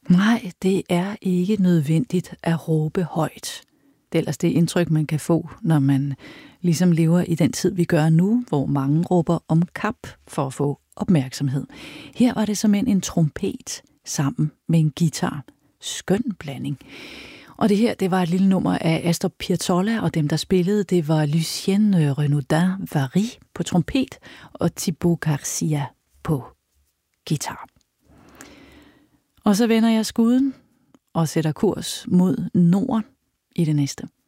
Nej, det er ikke nødvendigt at råbe højt. Det er ellers det indtryk, man kan få, når man ligesom lever i den tid, vi gør nu, hvor mange råber om kap for at få opmærksomhed. Her var det simpelthen en trompet sammen med en guitar. Skøn blanding. Og det her, det var et lille nummer af Astor Piazzolla, og dem, der spillede, det var Lucien Renaudin-Vary på trompet og Thibaut Garcia på guitar. Og så vender jeg skuden og sætter kurs mod nord i det næste.